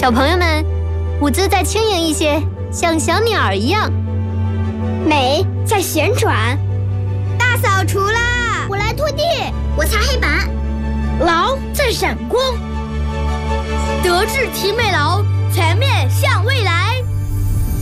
小朋友们，舞姿再轻盈一些，像小鸟一样。 美在旋转。 大扫除啦！ 我来拖地， 我擦黑板。 劳在闪光。 德智体美劳，全面向未来。